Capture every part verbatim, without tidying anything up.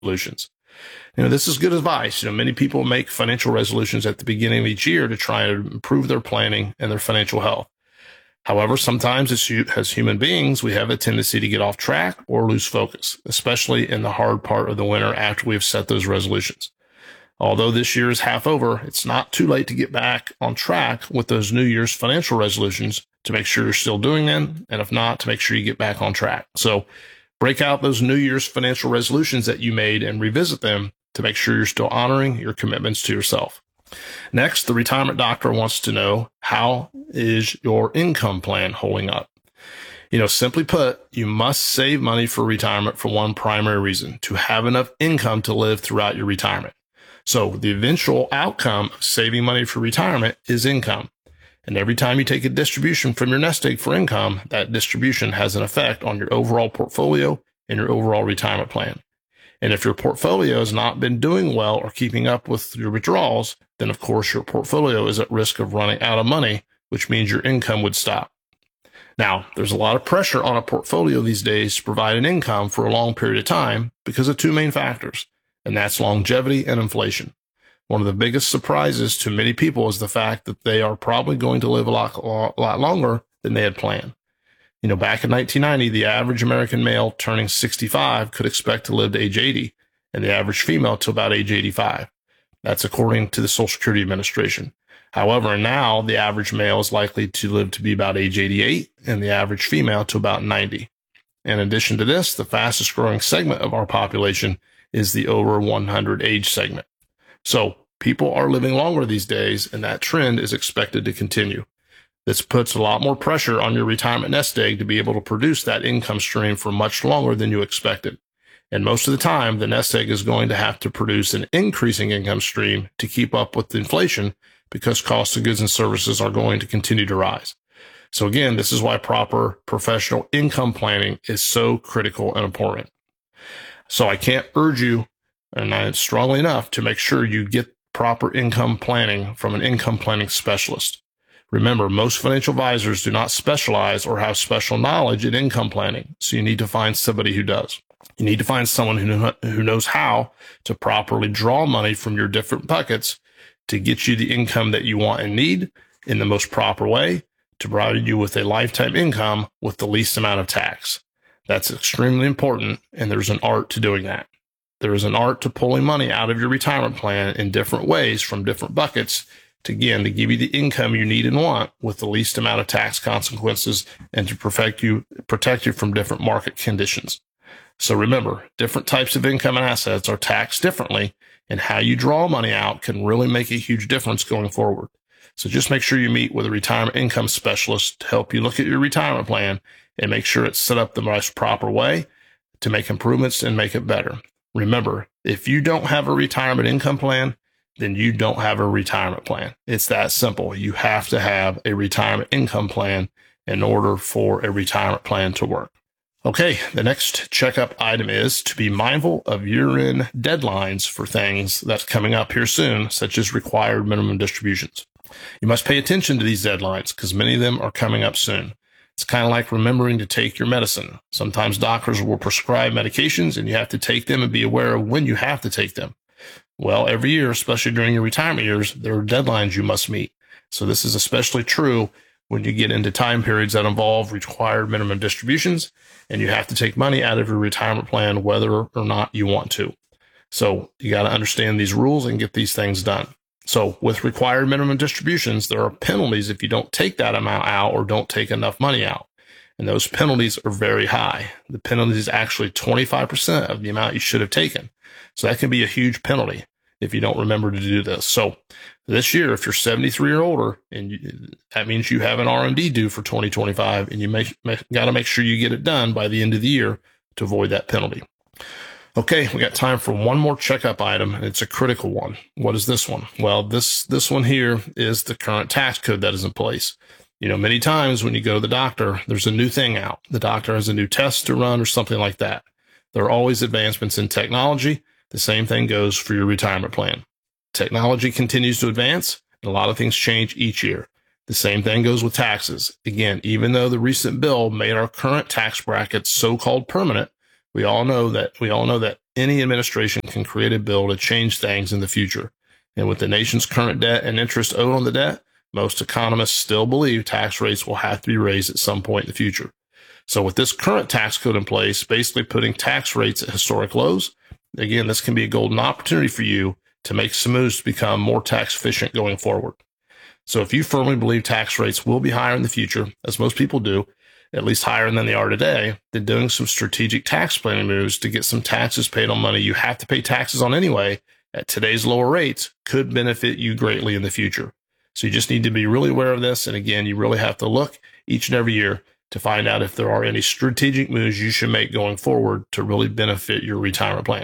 resolutions. You know, this is good advice. You know, many people make financial resolutions at the beginning of each year to try and improve their planning and their financial health. However, sometimes as, as human beings, we have a tendency to get off track or lose focus, especially in the hard part of the winter after we've set those resolutions. Although this year is half over, it's not too late to get back on track with those New Year's financial resolutions to make sure you're still doing them, and if not, to make sure you get back on track. So break out those New Year's financial resolutions that you made and revisit them to make sure you're still honoring your commitments to yourself. Next, the retirement doctor wants to know, how is your income plan holding up? You know, simply put, you must save money for retirement for one primary reason: to have enough income to live throughout your retirement. So the eventual outcome of saving money for retirement is income. And every time you take a distribution from your nest egg for income, that distribution has an effect on your overall portfolio and your overall retirement plan. And if your portfolio has not been doing well or keeping up with your withdrawals, then of course your portfolio is at risk of running out of money, which means your income would stop. Now, there's a lot of pressure on a portfolio these days to provide an income for a long period of time because of two main factors, and that's longevity and inflation. One of the biggest surprises to many people is the fact that they are probably going to live a lot, a lot longer than they had planned. You know, back in nineteen ninety, the average American male turning sixty-five could expect to live to age eighty, and the average female to about age eighty-five. That's according to the Social Security Administration. However, now the average male is likely to live to be about age eighty-eight, and the average female to about ninety. In addition to this, the fastest growing segment of our population is the over one hundred age segment. So people are living longer these days, and that trend is expected to continue. This puts a lot more pressure on your retirement nest egg to be able to produce that income stream for much longer than you expected. And most of the time, the nest egg is going to have to produce an increasing income stream to keep up with inflation, because costs of goods and services are going to continue to rise. So again, this is why proper professional income planning is so critical and important. So I can't urge you, and I strongly enough, to make sure you get proper income planning from an income planning specialist. Remember, most financial advisors do not specialize or have special knowledge in income planning, so you need to find somebody who does. You need to find someone who, know, who knows how to properly draw money from your different buckets to get you the income that you want and need in the most proper way, to provide you with a lifetime income with the least amount of tax. That's extremely important, and there's an art to doing that. There is an art to pulling money out of your retirement plan in different ways from different buckets to, again, to give you the income you need and want with the least amount of tax consequences, and to protect you, protect you from different market conditions. So remember, different types of income and assets are taxed differently, and how you draw money out can really make a huge difference going forward. So just make sure you meet with a retirement income specialist to help you look at your retirement plan and make sure it's set up the most proper way to make improvements and make it better. Remember, if you don't have a retirement income plan, then you don't have a retirement plan. It's that simple. You have to have a retirement income plan in order for a retirement plan to work. Okay, the next checkup item is to be mindful of year-end deadlines for things that's coming up here soon, such as required minimum distributions. You must pay attention to these deadlines because many of them are coming up soon. It's kind of like remembering to take your medicine. Sometimes doctors will prescribe medications and you have to take them and be aware of when you have to take them. Well, every year, especially during your retirement years, there are deadlines you must meet. So this is especially true when you get into time periods that involve required minimum distributions and you have to take money out of your retirement plan whether or not you want to. So you got to understand these rules and get these things done. So with required minimum distributions, there are penalties if you don't take that amount out or don't take enough money out. And those penalties are very high. The penalty is actually twenty-five percent of the amount you should have taken. So that can be a huge penalty if you don't remember to do this. So this year, if you're seventy-three or older, and you, that means you have an R M D due for twenty twenty-five, and you make, make, got to make sure you get it done by the end of the year to avoid that penalty. Okay, we got time for one more checkup item, and it's a critical one. What is this one? Well, this, this one here is the current tax code that is in place. You know, many times when you go to the doctor, there's a new thing out. The doctor has a new test to run or something like that. There are always advancements in technology. The same thing goes for your retirement plan. Technology continues to advance, and a lot of things change each year. The same thing goes with taxes. Again, even though the recent bill made our current tax brackets so-called permanent, we all know that we all know that any administration can create a bill to change things in the future. And with the nation's current debt and interest owed on the debt, most economists still believe tax rates will have to be raised at some point in the future. So with this current tax code in place, basically putting tax rates at historic lows, again, this can be a golden opportunity for you to make some moves to become more tax efficient going forward. So if you firmly believe tax rates will be higher in the future, as most people do, at least higher than they are today, then doing some strategic tax planning moves to get some taxes paid on money you have to pay taxes on anyway at today's lower rates could benefit you greatly in the future. So you just need to be really aware of this. And again, you really have to look each and every year to find out if there are any strategic moves you should make going forward to really benefit your retirement plan.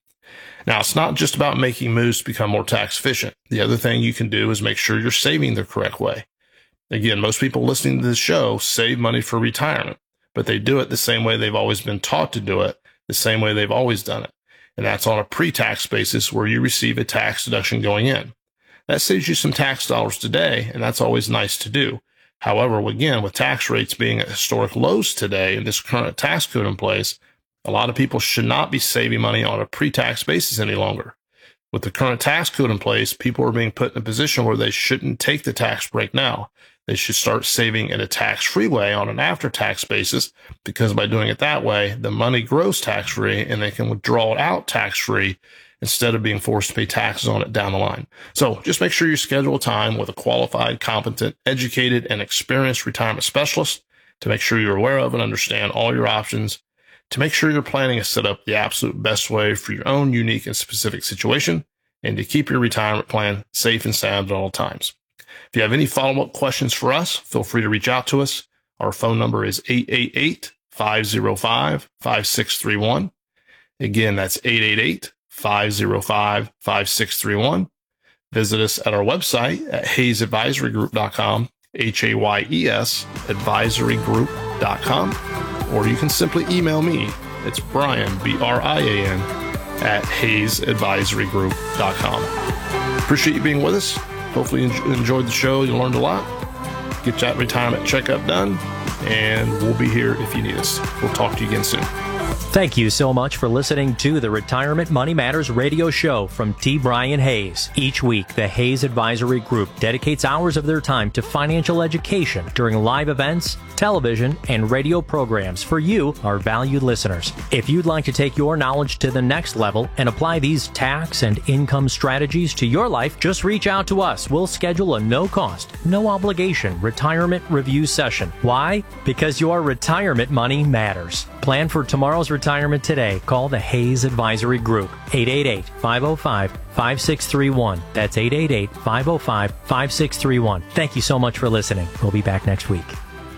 Now, it's not just about making moves to become more tax efficient. The other thing you can do is make sure you're saving the correct way. Again, most people listening to this show save money for retirement, but they do it the same way they've always been taught to do it, the same way they've always done it. And that's on a pre-tax basis where you receive a tax deduction going in. That saves you some tax dollars today, and that's always nice to do. However, again, with tax rates being at historic lows today and this current tax code in place, a lot of people should not be saving money on a pre-tax basis any longer. With the current tax code in place, people are being put in a position where they shouldn't take the tax break now. They should start saving in a tax-free way on an after-tax basis, because by doing it that way, the money grows tax-free and they can withdraw it out tax-free instead of being forced to pay taxes on it down the line. So just make sure you schedule time with a qualified, competent, educated, and experienced retirement specialist to make sure you're aware of and understand all your options, to make sure your planning is set up the absolute best way for your own unique and specific situation, and to keep your retirement plan safe and sound at all times. If you have any follow-up questions for us, feel free to reach out to us. Our phone number is eight eight eight, five oh five, five six three one. Again, that's eight eight eight, five oh five, five six three one. Visit us at our website at hayes advisory group dot com, H A Y E S, advisory group dot com, or you can simply email me. It's Brian, B R I A N, at hayes advisory group dot com. Appreciate you being with us. Hopefully you enjoyed the show. You learned a lot. Get that retirement checkup done, and we'll be here if you need us. We'll talk to you again soon. Thank you so much for listening to the Retirement Money Matters radio show from T. Brian Hayes. Each week, the Hayes Advisory Group dedicates hours of their time to financial education during live events, television, and radio programs for you, our valued listeners. If you'd like to take your knowledge to the next level and apply these tax and income strategies to your life, just reach out to us. We'll schedule a no-cost, no-obligation retirement review session. Why? Because your retirement money matters. Plan for tomorrow's retirement today. Call the Hayes Advisory Group, eight eight eight, five oh five, five six three one. That's eight eight eight, five oh five, five six three one. Thank you so much for listening. We'll be back next week.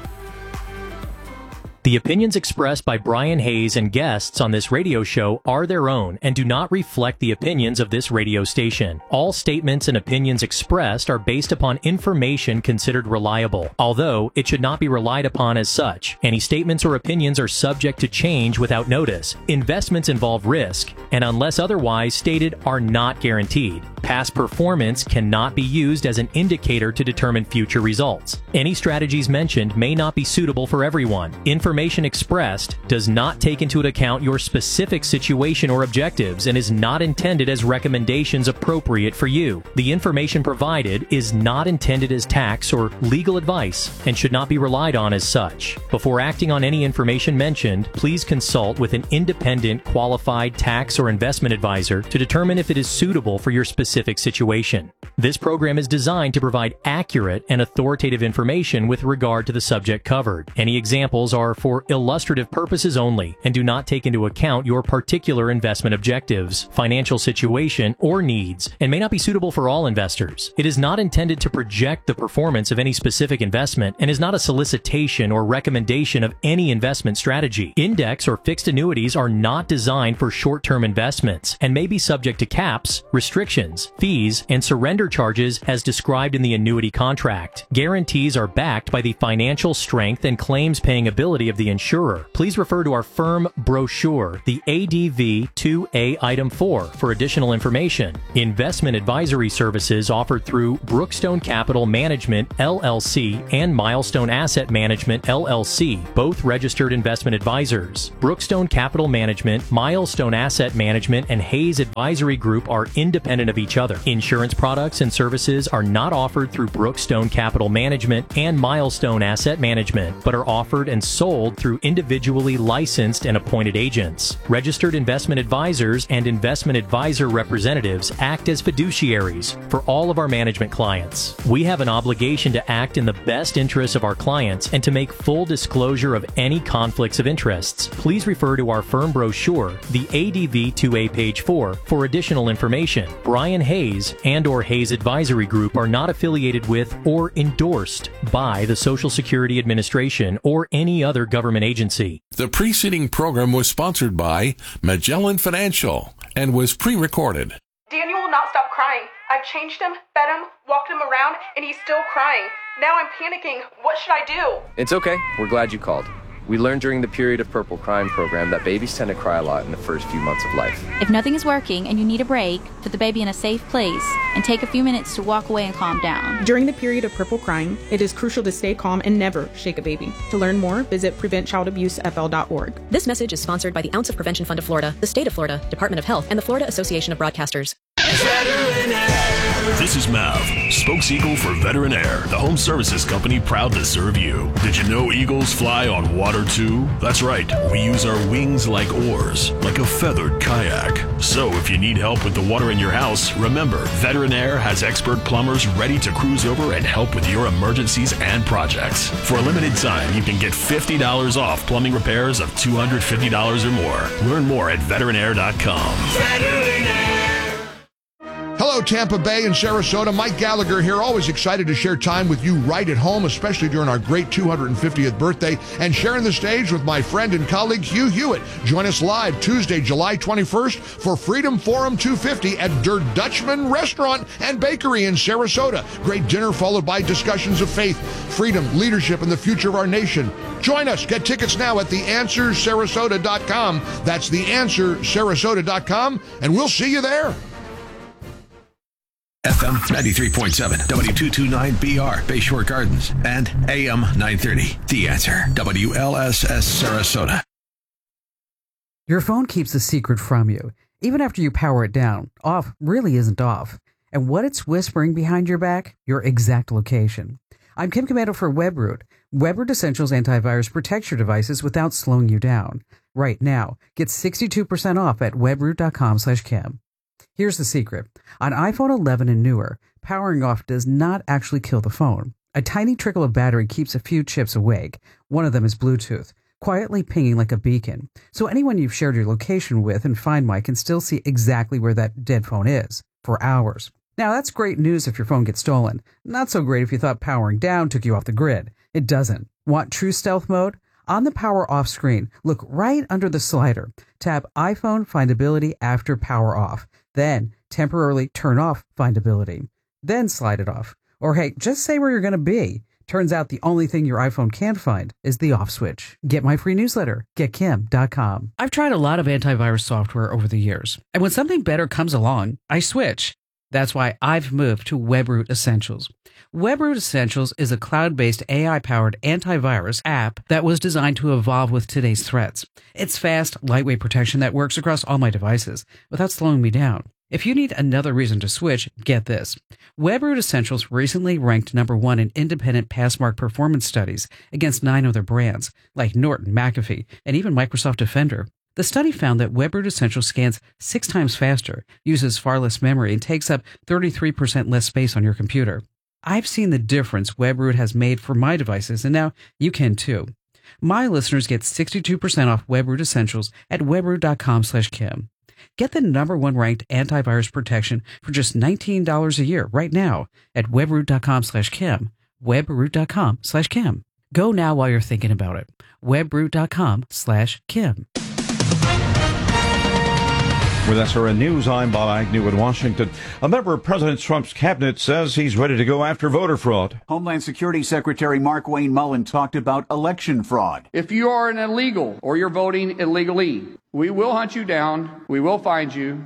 The opinions expressed by Brian Hayes and guests on this radio show are their own and do not reflect the opinions of this radio station. All statements and opinions expressed are based upon information considered reliable, although it should not be relied upon as such. Any statements or opinions are subject to change without notice. Investments involve risk, and unless otherwise stated, are not guaranteed. Past performance cannot be used as an indicator to determine future results. Any strategies mentioned may not be suitable for everyone. Information expressed does not take into account your specific situation or objectives and is not intended as recommendations appropriate for you. The information provided is not intended as tax or legal advice and should not be relied on as such. Before acting on any information mentioned, please consult with an independent, qualified tax or investment advisor to determine if it is suitable for your specific situation. This program is designed to provide accurate and authoritative information with regard to the subject covered. Any examples are for illustrative purposes only and do not take into account your particular investment objectives, financial situation, or needs, and may not be suitable for all investors. It is not intended to project the performance of any specific investment and is not a solicitation or recommendation of any investment strategy. Index or fixed annuities are not designed for short-term investments and may be subject to caps, restrictions, premiums, fees, and surrender charges as described in the annuity contract. Guarantees are backed by the financial strength and claims paying ability of the insurer. Please refer to our firm brochure, the A D V two A Item four, for additional information. Investment advisory services offered through Brookstone Capital Management, L L C, and Milestone Asset Management, L L C, both registered investment advisors. Brookstone Capital Management, Milestone Asset Management, and Hayes Advisory Group are independent of each other. Insurance products and services are not offered through Brookstone Capital Management and Milestone Asset Management, but are offered and sold through individually licensed and appointed agents. Registered investment advisors and investment advisor representatives act as fiduciaries for all of our management clients. We have an obligation to act in the best interests of our clients and to make full disclosure of any conflicts of interests. Please refer to our firm brochure, the A D V two A page four, for additional information. Brian Hayes and or Hayes Advisory Group are not affiliated with or endorsed by the Social Security Administration or any other government agency. The preceding program was sponsored by Magellan Financial and was pre-recorded. Daniel will not stop crying. I've changed him, fed him, walked him around, and he's still crying. Now I'm panicking. What should I do? It's okay. We're glad you called. We learned during the Period of Purple Crying program that babies tend to cry a lot in the first few months of life. If nothing is working and you need a break, put the baby in a safe place and take a few minutes to walk away and calm down. During the period of purple crying, it is crucial to stay calm and never shake a baby. To learn more, visit prevent child abuse f l dot org. This message is sponsored by the Ounce of Prevention Fund of Florida, the State of Florida, Department of Health, and the Florida Association of Broadcasters. This is Mav, spokes eagle for Veteran Air, the home services company proud to serve you. Did you know eagles fly on water too? That's right, we use our wings like oars, like a feathered kayak. So if you need help with the water in your house, remember, Veteran Air has expert plumbers ready to cruise over and help with your emergencies and projects. For a limited time, you can get fifty dollars off plumbing repairs of two hundred fifty dollars or more. Learn more at veteran air dot com. Veteran Air. Hello, Tampa Bay and Sarasota. Mike Gallagher here, always excited to share time with you right at home, especially during our great two hundred fiftieth birthday, and sharing the stage with my friend and colleague, Hugh Hewitt. Join us live Tuesday, July twenty-first for Freedom Forum two fifty at Der Dutchman Restaurant and Bakery in Sarasota. Great dinner followed by discussions of faith, freedom, leadership, and the future of our nation. Join us. Get tickets now at the answer sarasota dot com. That's the answer sarasota dot com, and we'll see you there. F M ninety-three point seven, W two twenty-nine B R, Bayshore Gardens, and A M nine thirty, The Answer, W L S S Sarasota. Your phone keeps a secret from you. Even after you power it down, off really isn't off. And what it's whispering behind your back? Your exact location. I'm Kim Commando for WebRoot. WebRoot Essentials Antivirus protects your devices without slowing you down. Right now, get sixty-two percent off at webroot dot com slash Kim. Here's the secret. On iPhone eleven and newer, powering off does not actually kill the phone. A tiny trickle of battery keeps a few chips awake. One of them is Bluetooth, quietly pinging like a beacon. So anyone you've shared your location with in Find My can still see exactly where that dead phone is, for hours. Now that's great news if your phone gets stolen. Not so great if you thought powering down took you off the grid. It doesn't. Want true stealth mode? On the power off screen, look right under the slider. Tap iPhone Findability after power off. Then temporarily turn off findability. Then slide it off. Or hey, just say where you're going to be. Turns out the only thing your iPhone can't find is the off switch. Get my free newsletter, get kim dot com. I've tried a lot of antivirus software over the years, and when something better comes along, I switch. That's why I've moved to WebRoot Essentials. WebRoot Essentials is a cloud-based A I-powered antivirus app that was designed to evolve with today's threats. It's fast, lightweight protection that works across all my devices without slowing me down. If you need another reason to switch, get this. WebRoot Essentials recently ranked number one in independent Passmark performance studies against nine other brands, like Norton, McAfee, and even Microsoft Defender. The study found that WebRoot Essentials scans six times faster, uses far less memory, and takes up thirty-three percent less space on your computer. I've seen the difference WebRoot has made for my devices, and now you can too. My listeners get sixty-two percent off WebRoot Essentials at webroot dot com slash Kim. Get the number one ranked antivirus protection for just nineteen dollars a year right now at webroot dot com slash Kim. webroot dot com slash Kim. Go now while you're thinking about it. webroot dot com slash Kim. With S R N News, I'm Bob Agnew in Washington. A member of President Trump's cabinet says he's ready to go after voter fraud. Homeland Security Secretary Markwayne Mullin talked about election fraud. If you are an illegal or you're voting illegally, we will hunt you down, we will find you.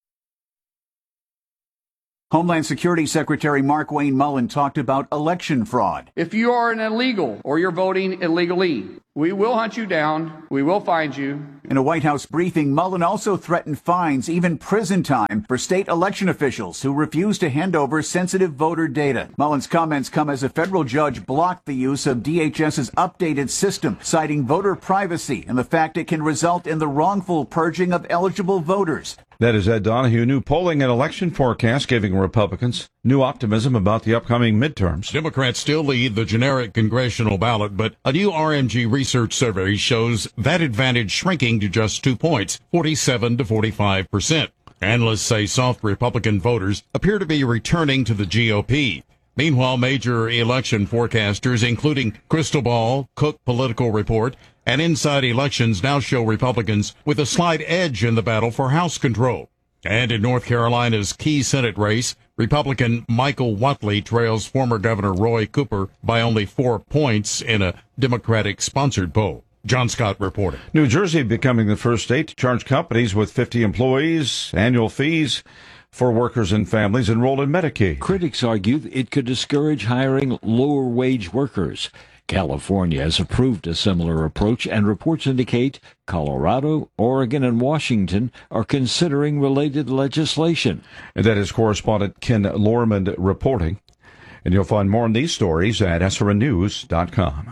Homeland Security Secretary Markwayne Mullin talked about election fraud. If you are an illegal or you're voting illegally, we will hunt you down, we will find you. In a White House briefing, Mullin also threatened fines, even prison time, for state election officials who refuse to hand over sensitive voter data. Mullin's comments come as a federal judge blocked the use of D H S's updated system, citing voter privacy and the fact it can result in the wrongful purging of eligible voters. That is Ed Donahue. New polling and election forecast giving Republicans new optimism about the upcoming midterms. Democrats still lead the generic congressional ballot, but a new R M G research survey shows that advantage shrinking to just two points, forty-seven to forty-five percent. Analysts say soft Republican voters appear to be returning to the G O P. Meanwhile, major election forecasters, including Crystal Ball, Cook Political Report, and Inside Elections, now show Republicans with a slight edge in the battle for House control. And in North Carolina's key Senate race, Republican Michael Whatley trails former Governor Roy Cooper by only four points in a Democratic-sponsored poll. John Scott reporting. New Jersey becoming the first state to charge companies with fifty employees annual fees for workers and families enrolled in Medicaid. Critics argue it could discourage hiring lower-wage workers. California has approved a similar approach, and reports indicate Colorado, Oregon, and Washington are considering related legislation. And that is correspondent Ken Lormand reporting. And you'll find more on these stories at S R N news dot com.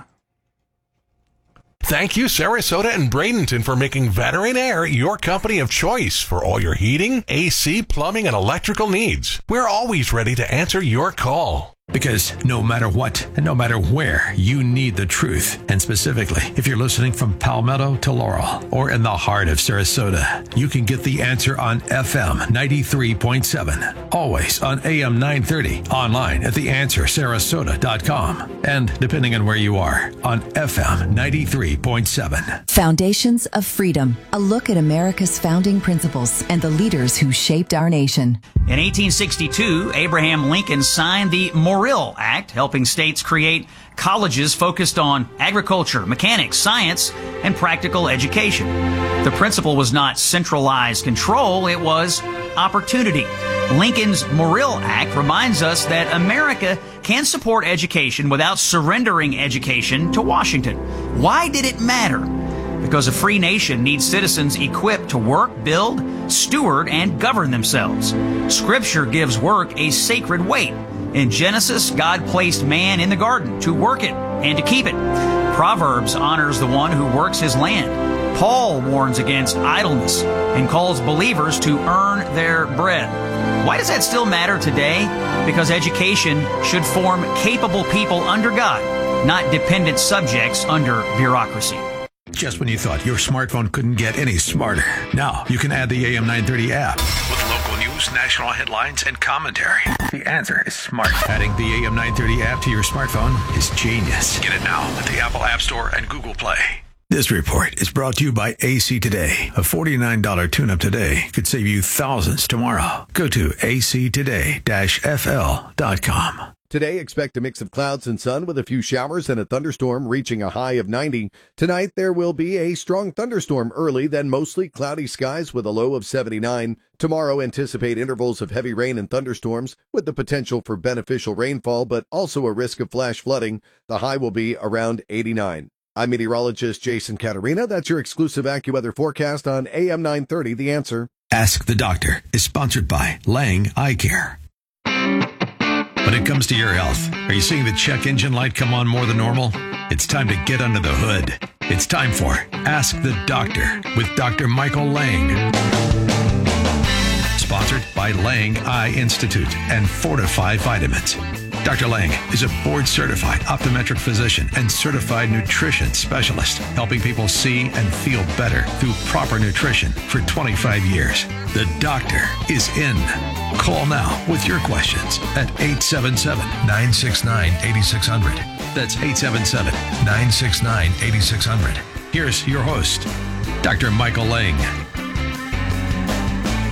Thank you, Sarasota and Bradenton, for making Veteran Air your company of choice for all your heating, A C, plumbing, and electrical needs. We're always ready to answer your call. Because no matter what and no matter where, you need the truth. And specifically, if you're listening from Palmetto to Laurel or in the heart of Sarasota, you can get the answer on F M ninety-three point seven. Always on A M nine thirty. Online at the answer sarasota dot com. And depending on where you are, on F M ninety-three point seven. Foundations of Freedom. A look at America's founding principles and the leaders who shaped our nation. In eighteen sixty-two, Abraham Lincoln signed the Morrill Act, helping states create colleges focused on agriculture, mechanics, science, and practical education. The principle was not centralized control, it was opportunity. Lincoln's Morrill Act reminds us that America can support education without surrendering education to Washington. Why did it matter? Because a free nation needs citizens equipped to work, build, steward, and govern themselves. Scripture gives work a sacred weight. In Genesis, God placed man in the garden to work it and to keep it. Proverbs honors the one who works his land. Paul warns against idleness and calls believers to earn their bread. Why does that still matter today? Because education should form capable people under God, not dependent subjects under bureaucracy. Just when you thought your smartphone couldn't get any smarter, now you can add the A M nine thirty app. With local news, national headlines, and commentary. The answer is smart. Adding the A M nine thirty app to your smartphone is genius. Get it now at the Apple App Store and Google Play. This report is brought to you by A C Today. A forty-nine dollars tune-up today could save you thousands tomorrow. Go to A C today dash F L dot com. Today, expect a mix of clouds and sun with a few showers and a thunderstorm reaching a high of ninety. Tonight, there will be a strong thunderstorm early, then mostly cloudy skies with a low of seventy-nine. Tomorrow, anticipate intervals of heavy rain and thunderstorms with the potential for beneficial rainfall, but also a risk of flash flooding. The high will be around eighty-nine. I'm meteorologist Jason Caterina. That's your exclusive AccuWeather forecast on A M nine thirty, The Answer. Ask the Doctor is sponsored by Lang Eye Care. When it comes to your health, are you seeing the check engine light come on more than normal? It's time to get under the hood. It's time for Ask the Doctor with Doctor Michael Lang. Sponsored by Lang Eye Institute and Fortify Vitamins. Doctor Lang is a board-certified optometric physician and certified nutrition specialist, helping people see and feel better through proper nutrition for twenty-five years. The doctor is in. Call now with your questions at eight seven seven, nine six nine, eight six zero zero. That's eight seven seven, nine six nine, eight six zero zero. Here's your host, Doctor Michael Lang.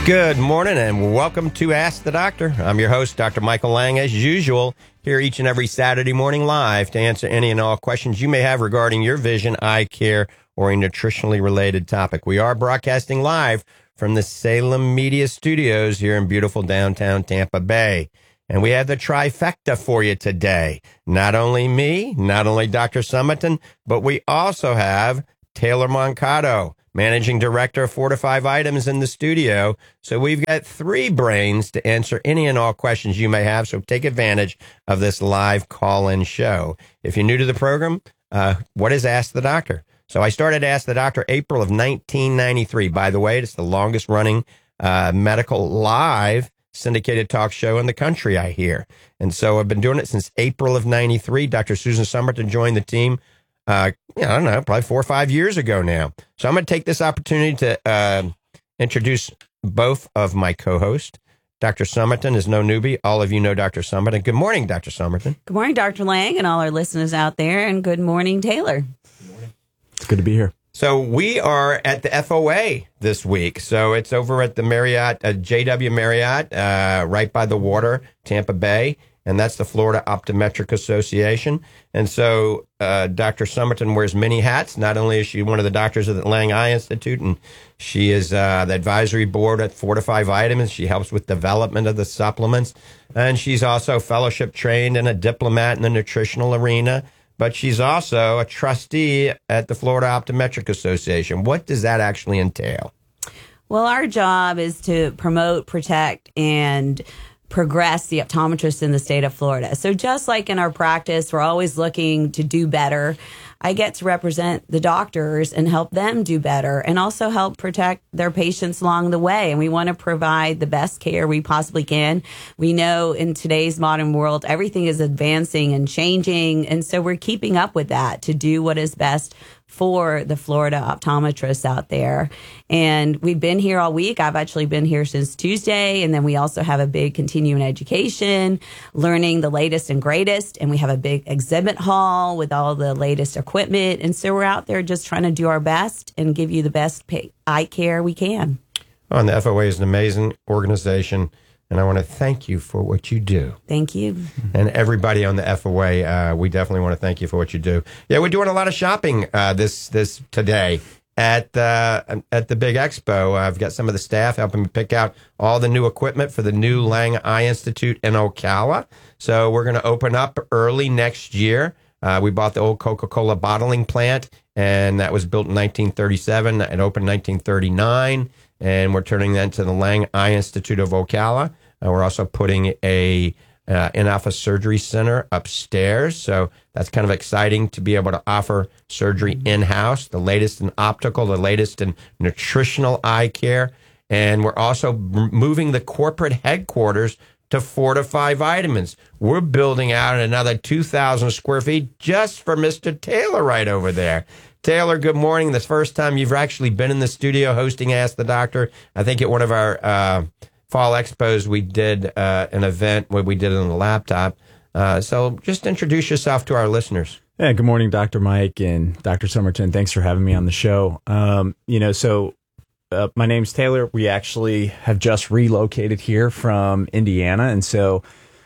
Good morning and welcome to Ask the Doctor. I'm your host, Doctor Michael Lang, as usual, here each and every Saturday morning live to answer any and all questions you may have regarding your vision, eye care, or a nutritionally related topic. We are broadcasting live from the Salem Media Studios here in beautiful downtown Tampa Bay. And we have the trifecta for you today. Not only me, not only Doctor Summerton, but we also have Taylor Moncado, Managing Director of Fortify Vitamins, in the studio. So we've got three brains to answer any and all questions you may have. So take advantage of this live call-in show. If you're new to the program, uh, what is Ask the Doctor? So I started Ask the Doctor April of nineteen ninety-three. By the way, it's the longest running uh, medical live syndicated talk show in the country, I hear. And so I've been doing it since April of ninety-three. Doctor Susan Summerton joined the team Uh, yeah, I don't know, probably four or five years ago now. So I'm going to take this opportunity to uh, introduce both of my co-hosts. Doctor Summerton is no newbie. All of you know Doctor Summerton. Good morning, Doctor Summerton. Good morning, Doctor Lang, and all our listeners out there. And good morning, Taylor. Good morning. It's good to be here. So we are at the F O A this week. So it's over at the Marriott, uh, J W Marriott, uh, right by the water, Tampa Bay. And that's the Florida Optometric Association. And so uh, Doctor Summerton wears many hats. Not only is she one of the doctors of the Lang Eye Institute, and she is uh, the advisory board at Fortify Vitamins. She helps with development of the supplements. And she's also fellowship trained and a diplomat in the nutritional arena. But she's also a trustee at the Florida Optometric Association. What does that actually entail? Well, our job is to promote, protect, and progress the optometrists in the state of Florida. So just like in our practice, we're always looking to do better. I get to represent the doctors and help them do better and also help protect their patients along the way. And we want to provide the best care we possibly can. We know in today's modern world, everything is advancing and changing. And so we're keeping up with that to do what is best for the Florida optometrists out there. And we've been here all week. I've actually been here since Tuesday. And then we also have a big continuing education, learning the latest and greatest. And we have a big exhibit hall with all the latest equipment. And so we're out there just trying to do our best and give you the best pay- eye care we can. Oh, and the F O A is an amazing organization. And I want to thank you for what you do. Thank you. And everybody on the F O A, uh, we definitely want to thank you for what you do. Yeah, we're doing a lot of shopping uh, this this today at uh, at the big expo. I've got some of the staff helping me pick out all the new equipment for the new Lang Eye Institute in Ocala. So we're going to open up early next year. Uh, we bought the old Coca-Cola bottling plant, and that was built in nineteen thirty-seven. It opened in nineteen thirty-nine. And we're turning that into the Lang Eye Institute of Ocala. Uh, we're also putting a uh, in-office surgery center upstairs. So that's kind of exciting to be able to offer surgery in-house, the latest in optical, the latest in nutritional eye care. And we're also moving the corporate headquarters to Fortify Vitamins. We're building out another two thousand square feet just for Mister Taylor right over there. Taylor, good morning. This first time you've actually been in the studio hosting Ask the Doctor. I think at one of our uh, fall expos, we did uh, an event where we did it on the laptop. Uh, so just introduce yourself to our listeners. Yeah, good morning, Doctor Mike and Doctor Summerton. Thanks for having me on the show. Um, you know, so uh, my name's Taylor. We actually have just relocated here from Indiana. And so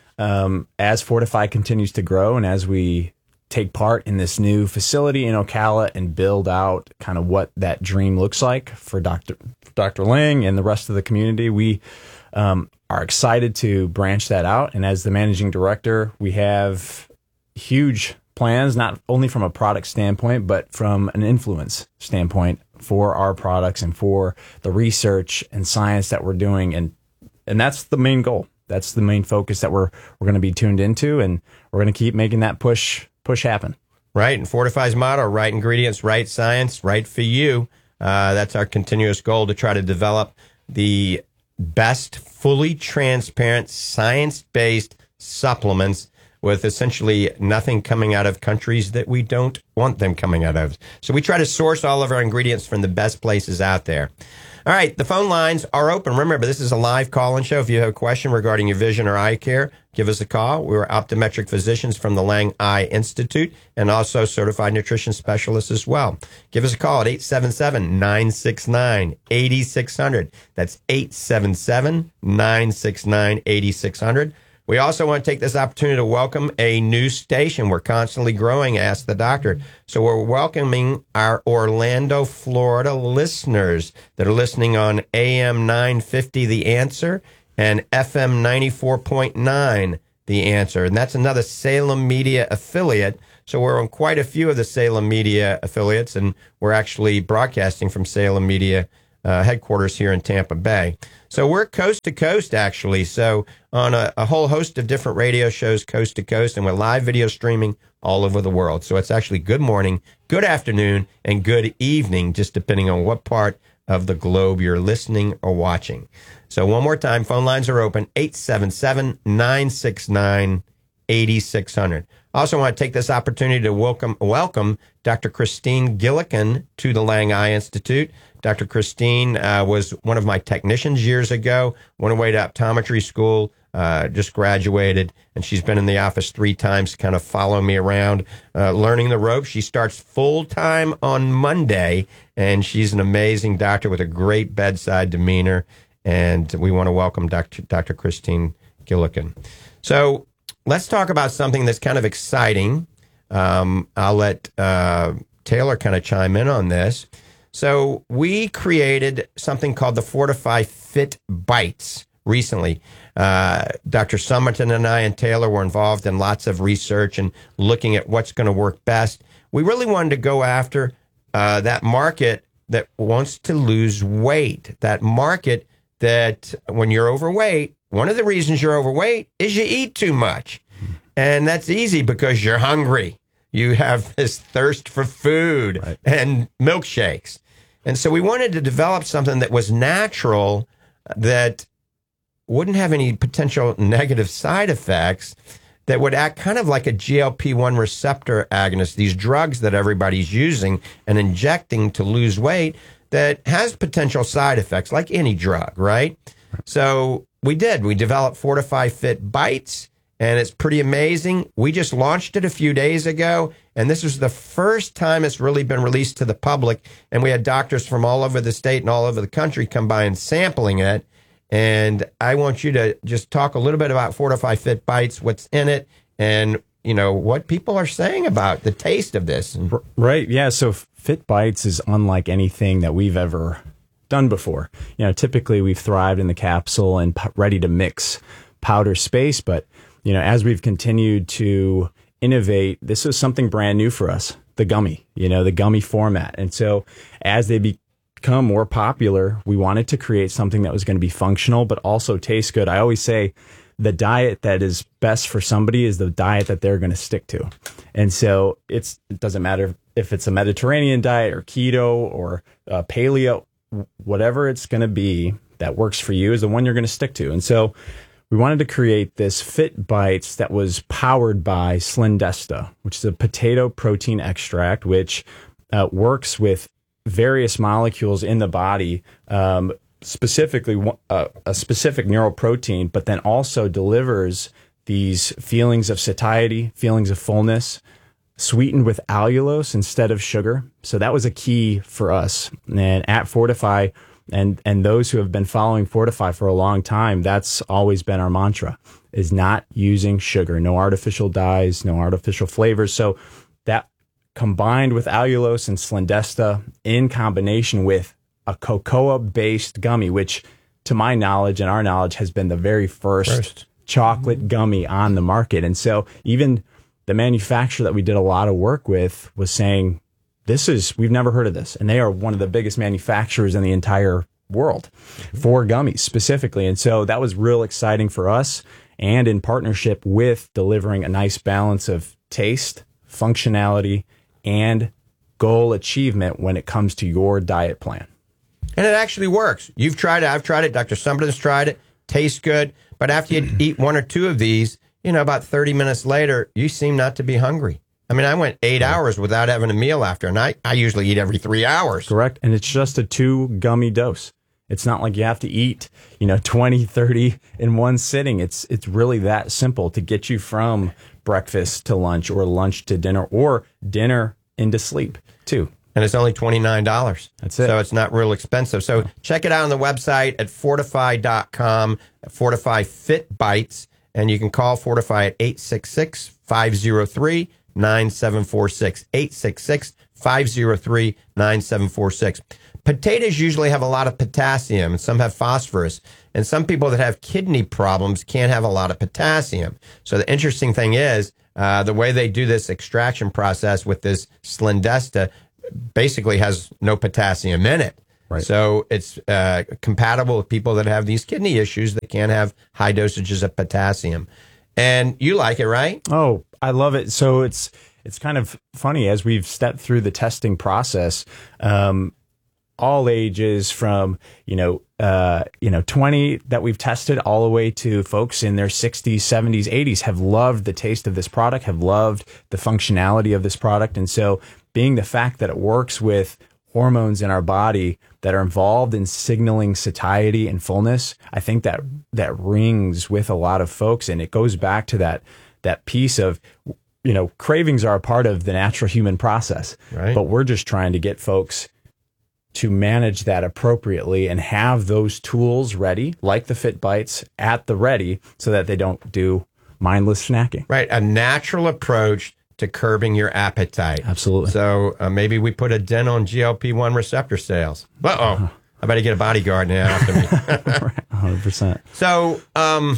um, as Fortify continues to grow and as we take part in this new facility in Ocala and build out kind of what that dream looks like for Doctor Doctor Lang and the rest of the community, we um, are excited to branch that out. And as the managing director, we have huge plans, not only from a product standpoint, but from an influence standpoint for our products and for the research and science that we're doing. And and that's the main goal. That's the main focus that we're we're going to be tuned into, and we're going to keep making that push push happen. Right, and Fortify's motto, right ingredients, right science, right for you. Uh, that's our continuous goal, to try to develop the best, fully transparent, science-based supplements with essentially nothing coming out of countries that we don't want them coming out of. So we try to source all of our ingredients from the best places out there. All right, the phone lines are open. Remember, this is a live call-in show. If you have a question regarding your vision or eye care, give us a call. We're optometric physicians from the Lang Eye Institute and also certified nutrition specialists as well. Give us a call at eight seven seven, nine six nine, eight six zero zero. That's eight seven seven, nine six nine, eight six zero zero. We also want to take this opportunity to welcome a new station. We're constantly growing, Ask the Doctor. So we're welcoming our Orlando, Florida listeners that are listening on A M nine fifty The Answer and F M ninety-four point nine The Answer. And that's another Salem Media affiliate. So we're on quite a few of the Salem Media affiliates, and we're actually broadcasting from Salem Media uh, headquarters here in Tampa Bay. So we're coast to coast, actually. So on a, a whole host of different radio shows, coast to coast, and we're live video streaming all over the world. So it's actually good morning, good afternoon, and good evening, just depending on what part of the globe you're listening or watching. So one more time, phone lines are open, eight seven seven, nine six nine, eight six zero zero. I also want to take this opportunity to welcome, welcome Doctor Christine Gillikin to the Lang Eye Institute. Doctor Christine uh, was one of my technicians years ago, went away to optometry school, uh, just graduated, and she's been in the office three times to kind of follow me around, uh, learning the ropes. She starts full-time on Monday, and she's an amazing doctor with a great bedside demeanor, and we want to welcome Doctor Doctor Christine Gillikin. So let's talk about something that's kind of exciting. Um, I'll let uh, Taylor kind of chime in on this. So we created something called the Fortify Fit Bites recently. Uh, Doctor Summerton and I and Taylor were involved in lots of research and looking at what's going to work best. We really wanted to go after uh, that market that wants to lose weight, that market that when you're overweight, one of the reasons you're overweight is you eat too much. And that's easy because you're hungry. You have this thirst for food right. and milkshakes. And so we wanted to develop something that was natural, that wouldn't have any potential negative side effects, that would act kind of like a G L P one receptor agonist, these drugs that everybody's using and injecting to lose weight that has potential side effects like any drug, right? So we did. We developed Fortify Fit Bites, and it's pretty amazing. We just launched it a few days ago, and this was the first time it's really been released to the public, and we had doctors from all over the state and all over the country come by and sampling it. And I want you to just talk a little bit about Fortify Fit Bites, what's in it, and you know what people are saying about the taste of this. Right, yeah. So Fit Bites is unlike anything that we've ever done before. You know, typically we've thrived in the capsule and p- ready to mix powder space, but you know, as we've continued to innovate, this is something brand new for us, the gummy, you know, the gummy format. And so as they become more popular, we wanted to create something that was going to be functional, but also taste good. I always say the diet that is best for somebody is the diet that they're going to stick to. And so it's, it doesn't matter if it's a Mediterranean diet or keto or uh, paleo, whatever it's going to be that works for you is the one you're going to stick to. And so we wanted to create this Fit Bites that was powered by Slendesta, which is a potato protein extract, which uh, works with various molecules in the body, um, specifically uh, a specific neuroprotein, but then also delivers these feelings of satiety, feelings of fullness, sweetened with allulose instead of sugar. So that was a key for us. And at Fortify, And and those who have been following Fortify for a long time, that's always been our mantra, is not using sugar, no artificial dyes, no artificial flavors. So that combined with allulose and Slendesta in combination with a cocoa-based gummy, which to my knowledge and our knowledge has been the very first, first. chocolate gummy on the market. And so even the manufacturer that we did a lot of work with was saying, this is, we've never heard of this. And they are one of the biggest manufacturers in the entire world for gummies specifically. And so that was real exciting for us, and in partnership with delivering a nice balance of taste, functionality, and goal achievement when it comes to your diet plan. And it actually works. You've tried it. I've tried it. Doctor Summerton's tried it. Tastes good. But after you eat one or two of these, you know, about thirty minutes later, you seem not to be hungry. I mean, I went eight hours without having a meal after, and I, I usually eat every three hours. Correct. And it's just a two gummy dose. It's not like you have to eat, you know, twenty, thirty in one sitting. It's it's really that simple to get you from breakfast to lunch or lunch to dinner or dinner into sleep too. And it's only twenty-nine dollars. That's it. So it's not real expensive. So check it out on the website at Fortify dot com, Fortify Fit Bites, and you can call Fortify at eight six six, five oh three, nine seven four six, eight six six, five oh three, nine seven four six. Potatoes usually have a lot of potassium, and some have phosphorus. And some people that have kidney problems can't have a lot of potassium. So the interesting thing is, uh, the way they do this extraction process with this Slendesta basically has no potassium in it. Right. So it's uh, compatible with people that have these kidney issues that can't have high dosages of potassium. And you like it, right? Oh, I love it. So it's it's kind of funny as we've stepped through the testing process. Um, all ages from, you know, uh, you know, twenty that we've tested all the way to folks in their sixties, seventies, eighties have loved the taste of this product, have loved the functionality of this product. And so being the fact that it works with hormones in our body that are involved in signaling satiety and fullness, I think that that rings with a lot of folks. And it goes back to that that piece of, you know, cravings are a part of the natural human process, right? But we're just trying to get folks to manage that appropriately and have those tools ready, like the Fit Bites, at the ready so that they don't do mindless snacking. Right. A natural approach to curbing your appetite. Absolutely. So uh, maybe we put a dent on G L P one receptor sales. Uh-oh. I better get a bodyguard now after me. one hundred percent. So um,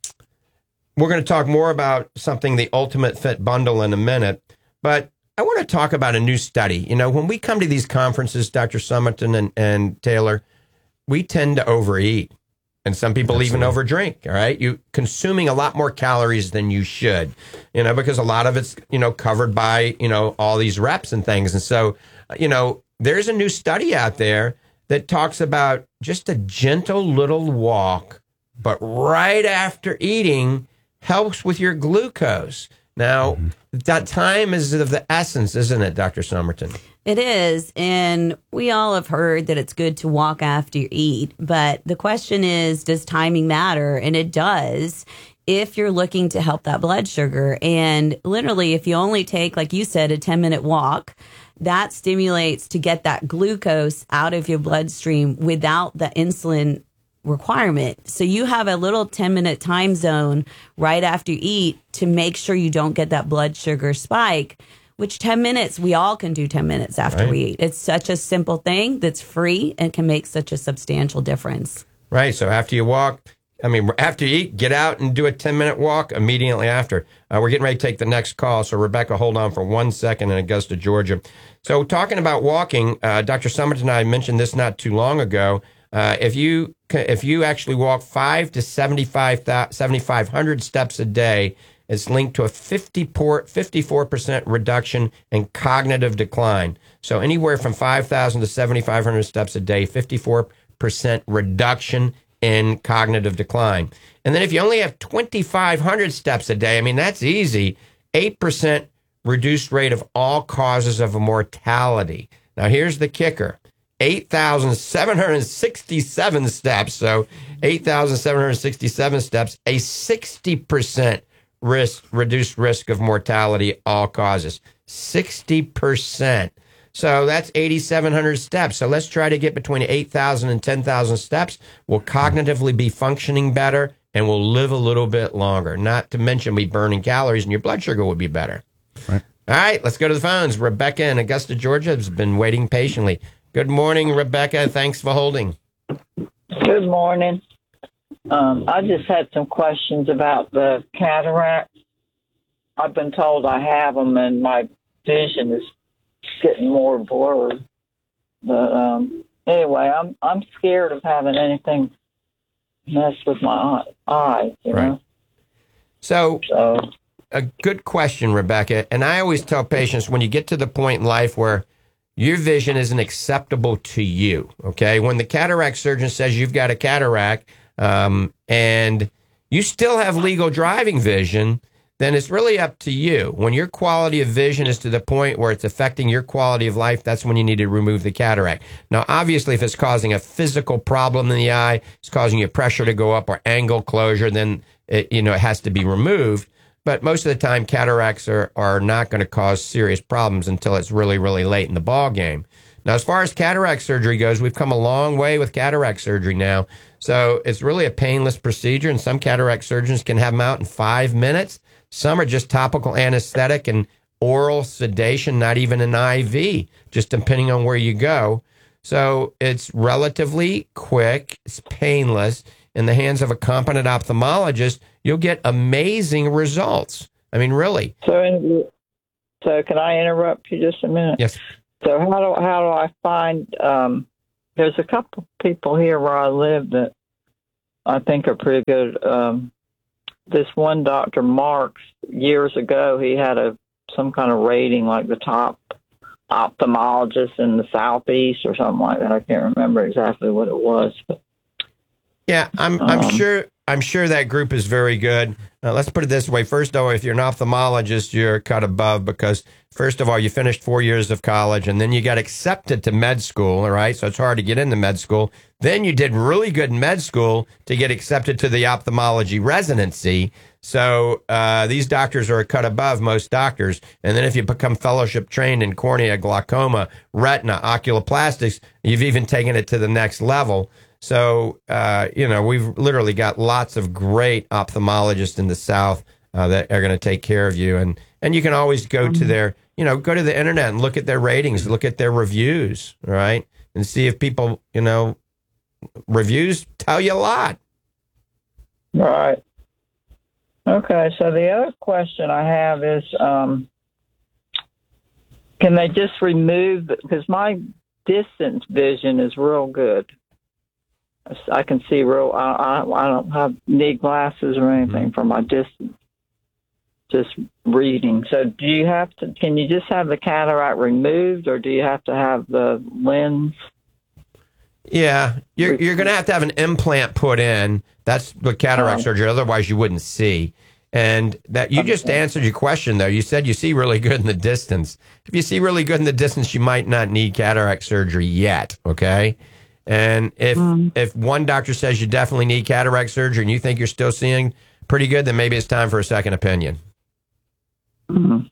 we're going to talk more about something, the Ultimate Fit Bundle, in a minute. But I want to talk about a new study. You know, when we come to these conferences, Doctor Summerton and, and Taylor, we tend to overeat. And some people Absolutely. even overdrink, all right? You consuming a lot more calories than you should, you know, because a lot of it's, you know, covered by, you know, all these reps and things. And so, you know, there's a new study out there that talks about just a gentle little walk, but right after eating helps with your glucose. Now, mm-hmm. that time is of the essence, isn't it, Doctor Somerton? It is. And we all have heard that it's good to walk after you eat. But the question is, does timing matter? And it does if you're looking to help that blood sugar. And literally, if you only take, like you said, a ten minute walk, that stimulates to get that glucose out of your bloodstream without the insulin requirement. So you have a little ten minute time zone right after you eat to make sure you don't get that blood sugar spike, which ten minutes, we all can do ten minutes after right. we eat. It's such a simple thing that's free and can make such a substantial difference. Right. So after you walk, I mean, after you eat, get out and do a ten minute walk immediately after. Uh, we're getting ready to take the next call. So Rebecca, hold on for one second in Augusta, Georgia. So talking about walking, uh, Doctor Summerton and I mentioned this not too long ago. Uh, if you if you actually walk five to seventy-five hundred steps a day, it's linked to a fifty-four percent reduction in cognitive decline. So anywhere from five thousand to seventy-five hundred steps a day, fifty-four percent reduction in cognitive decline. And then if you only have twenty-five hundred steps a day, I mean, that's easy, eight percent reduced rate of all causes of mortality. Now, here's the kicker. eight thousand seven hundred sixty-seven steps, so eight thousand seven hundred sixty-seven steps, a sixty percent risk, reduced risk of mortality, all causes. sixty percent. So that's eighty-seven hundred steps. So let's try to get between eight thousand and ten thousand steps. We'll cognitively be functioning better, and we'll live a little bit longer. Not to mention we burning calories, and your blood sugar will be better. Right. All right, let's go to the phones. Rebecca in Augusta, Georgia, has been waiting patiently. Good morning, Rebecca. Thanks for holding. Good morning. Um, I just had some questions about the cataracts. I've been told I have them, and my vision is getting more blurred. But um, anyway, I'm I'm scared of having anything mess with my eyes. You right. know? So, so, a good question, Rebecca. And I always tell patients when you get to the point in life where your vision isn't acceptable to you, okay? When the cataract surgeon says you've got a cataract um, and you still have legal driving vision, then it's really up to you. When your quality of vision is to the point where it's affecting your quality of life, that's when you need to remove the cataract. Now, obviously, if it's causing a physical problem in the eye, it's causing your pressure to go up or angle closure, then it, you know, it has to be removed. But most of the time, cataracts are, are not going to cause serious problems until it's really, really late in the ball game. Now, as far as cataract surgery goes, we've come a long way with cataract surgery now. So it's really a painless procedure, and some cataract surgeons can have them out in five minutes. Some are just topical anesthetic and oral sedation, not even an I V, just depending on where you go. So it's relatively quick, it's painless. In the hands of a competent ophthalmologist, you'll get amazing results. I mean, really. So, so can I interrupt you just a minute? Yes. So how do how do I find? Um, there's a couple people here where I live that I think are pretty good. Um, this one Doctor Marks, years ago, he had a some kind of rating like the top ophthalmologist in the Southeast or something like that. I can't remember exactly what it was, but yeah, I'm I'm um, sure I'm sure that group is very good. Uh, let's put it this way. First of all, if you're an ophthalmologist, you're cut above because, first of all, you finished four years of college and then you got accepted to med school, all right? So it's hard to get into med school. Then you did really good in med school to get accepted to the ophthalmology residency. So uh, these doctors are a cut above most doctors. And then if you become fellowship trained in cornea, glaucoma, retina, oculoplastics, you've even taken it to the next level. So, uh, you know, we've literally got lots of great ophthalmologists in the South uh, that are going to take care of you. And, and you can always go to their, you know, go to the internet and look at their ratings, look at their reviews, right? And see if people, you know, reviews tell you a lot. Right. Okay. So the other question I have is, um, can they just remove, because my distance vision is real good. I can see real. I, I, I don't have need glasses or anything for my distance, just reading. So, do you have to? Can you just have the cataract removed, or do you have to have the lens? Yeah, you're you're going to have to have an implant put in. That's what cataract oh. surgery. Otherwise, you wouldn't see. And that you just answered your question, though. You said you see really good in the distance. If you see really good in the distance, you might not need cataract surgery yet. Okay. And if mm. if one doctor says you definitely need cataract surgery and you think you're still seeing pretty good, then maybe it's time for a second opinion. Mm-hmm.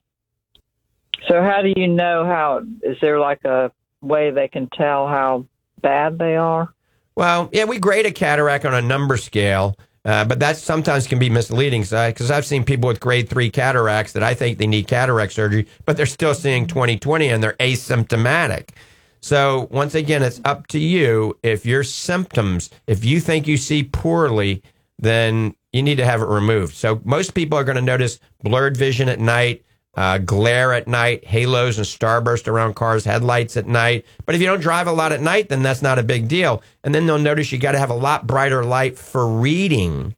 So how do you know how, is there like a way they can tell how bad they are? Well, yeah, we grade a cataract on a number scale, uh, but that sometimes can be misleading because I've seen people with grade three cataracts that I think they need cataract surgery, but they're still seeing twenty twenty and they're asymptomatic. So once again, it's up to you. If your symptoms, if you think you see poorly, then you need to have it removed. So most people are going to notice blurred vision at night, uh, glare at night, halos and starburst around cars' headlights at night. But if you don't drive a lot at night, then that's not a big deal. And then they'll notice you got to have a lot brighter light for reading.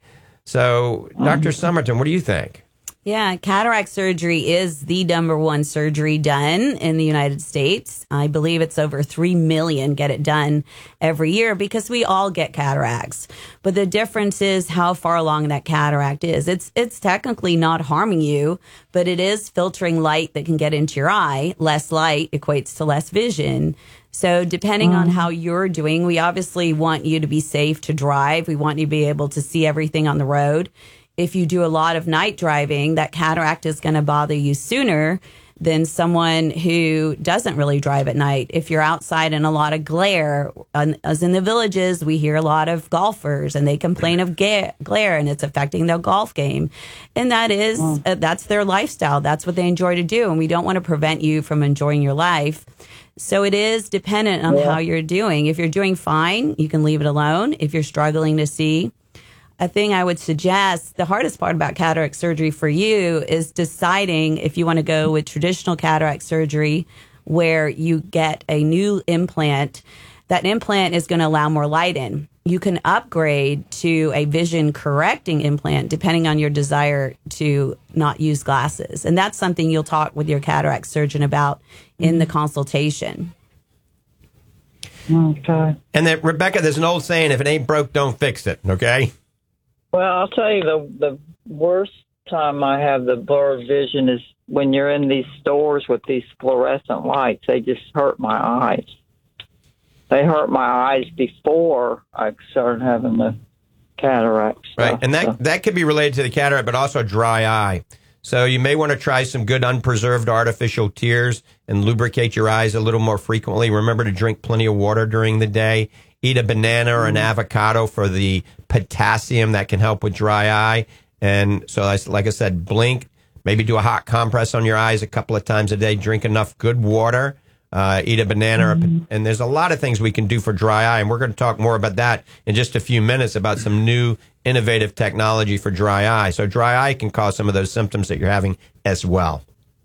So, Doctor Somerton, what do you think? Yeah, cataract surgery is the number one surgery done in the United States. I believe it's over three million get it done every year because we all get cataracts. But the difference is how far along that cataract is. It's it's technically not harming you, but it is filtering light that can get into your eye. Less light equates to less vision. So depending mm. on how you're doing, we obviously want you to be safe to drive. We want you to be able to see everything on the road. If you do a lot of night driving, that cataract is going to bother you sooner than someone who doesn't really drive at night. If you're outside in a lot of glare, as in the villages, we hear a lot of golfers and they complain of ga- glare and it's affecting their golf game. And that is, mm. uh, that's their lifestyle. That's what they enjoy to do. And we don't want to prevent you from enjoying your life. So it is dependent on yeah. how you're doing. If you're doing fine, you can leave it alone. If you're struggling to see, a thing I would suggest, the hardest part about cataract surgery for you is deciding if you want to go with traditional cataract surgery where you get a new implant. That implant is going to allow more light in. You can upgrade to a vision correcting implant depending on your desire to not use glasses. And that's something you'll talk with your cataract surgeon about in the consultation. Okay. And then, Rebecca, there's an old saying, if it ain't broke, don't fix it, okay? Well, I'll tell you, the the worst time I have the blurred vision is when you're in these stores with these fluorescent lights. They just hurt my eyes. They hurt my eyes before I started having the cataract stuff. Right, and that, so. that could be related to the cataract, but also dry eye. So you may want to try some good unpreserved artificial tears and lubricate your eyes a little more frequently. Remember to drink plenty of water during the day. Eat a banana or an avocado for the potassium that can help with dry eye. And so, like I said, blink, maybe do a hot compress on your eyes a couple of times a day. Drink enough good water. Uh, eat a banana. Mm-hmm. And there's a lot of things we can do for dry eye. And we're going to talk more about that in just a few minutes, about some new innovative technology for dry eye. So dry eye can cause some of those symptoms that you're having as well.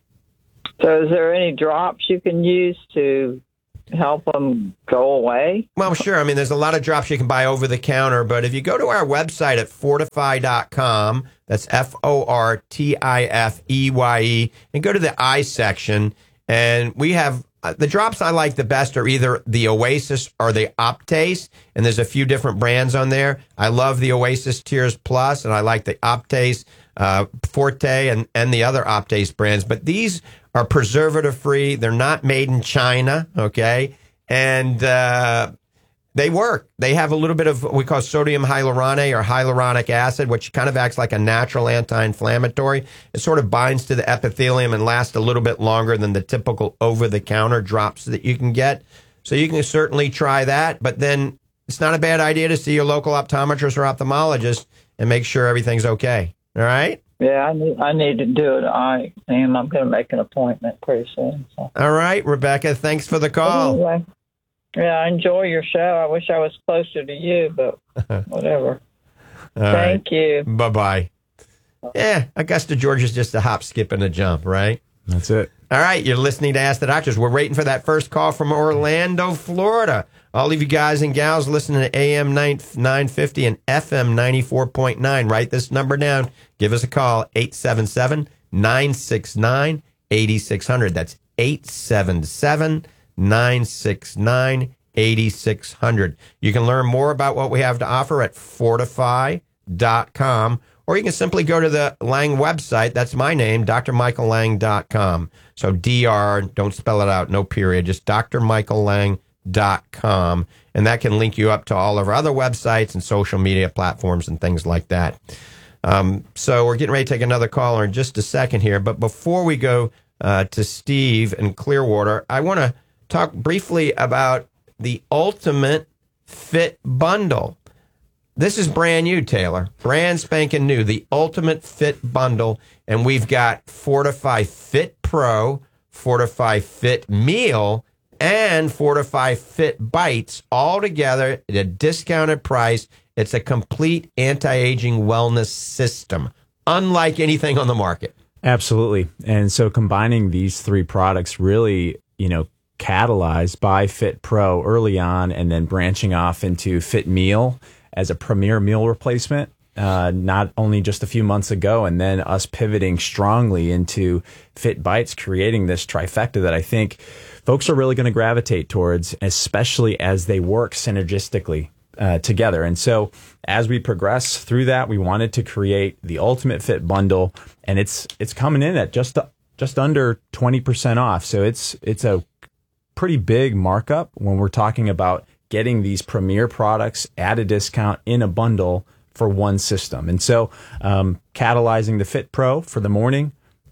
So is there any drops you can use to help them go away? Well, sure. I mean, there's a lot of drops you can buy over the counter, but if you go to our website at fortify dot com, that's F O R T I F E Y E, and go to the eye section, and we have uh, the drops I like the best are either the Oasis or the Optase, and there's a few different brands on there. I love the Oasis Tears Plus, and I like the Optase uh, Forte and, and the other Optase brands, but these are preservative-free. They're not made in China, okay? And uh, they work. They have a little bit of what we call sodium hyaluronate or hyaluronic acid, which kind of acts like a natural anti-inflammatory. It sort of binds to the epithelium and lasts a little bit longer than the typical over-the-counter drops that you can get. So you can certainly try that, but then it's not a bad idea to see your local optometrist or ophthalmologist and make sure everything's okay. All right? Yeah, I need, I need to do it. I am. I'm going to make an appointment pretty soon. So. All right, Rebecca. Thanks for the call. Anyway, yeah, I enjoy your show. I wish I was closer to you, but whatever. All Thank right. you. Bye-bye. Yeah, Augusta, Georgia's just a hop, skip, and a jump, right? That's it. All right, you're listening to Ask the Doctors. We're waiting for that first call from Orlando, Florida. All of you guys and gals listening to A M nine fifty and F M ninety-four point nine, write this number down. Give us a call, eight seven seven, nine six nine, eight six zero zero. That's eight seven seven, nine six nine, eight six zero zero. You can learn more about what we have to offer at fortify dot com, or you can simply go to the Lang website. That's my name, D R michael lang dot com. So D R, don't spell it out, no period, just D R michael lang dot com. And that can link you up to all of our other websites and social media platforms and things like that. Um, so we're getting ready to take another caller in just a second here. But before we go uh, to Steve in Clearwater, I want to talk briefly about the Ultimate Fit Bundle. This is brand new, Taylor. Brand spanking new. The Ultimate Fit Bundle. And we've got Fortify Fit Pro, Fortify Fit Meal, and Fortify Fit Bites all together at a discounted price. It's a complete anti-aging wellness system, unlike anything on the market. Absolutely. And so combining these three products really, you know, catalyzed by Fit Pro early on and then branching off into Fit Meal as a premier meal replacement, uh, not only just a few months ago, and then us pivoting strongly into Fit Bites, creating this trifecta that I think folks are really going to gravitate towards, especially as they work synergistically uh, together. And so as we progress through that, we wanted to create the Ultimate Fit Bundle, and it's it's coming in at just just under twenty percent off. So it's it's a pretty big markup when we're talking about getting these premier products at a discount in a bundle for one system. And so um, catalyzing the Fit Pro for the morning,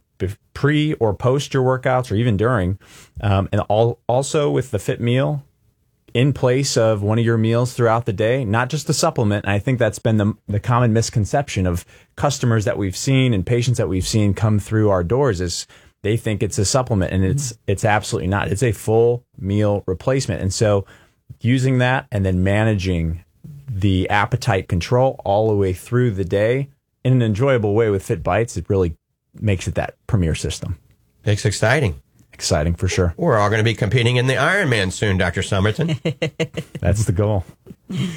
pre or post your workouts, or even during, um, and all, also with the Fit Meal in place of one of your meals throughout the day, not just a supplement. And I think that's been the, the common misconception of customers that we've seen and patients that we've seen come through our doors is they think it's a supplement, and it's it's absolutely not. It's a full meal replacement. And so using that and then managing the appetite control all the way through the day in an enjoyable way with Fit Bites, it really makes it that premier system. It's exciting. Exciting for sure. We're all going to be competing in the Ironman soon, Doctor Somerton. That's the goal.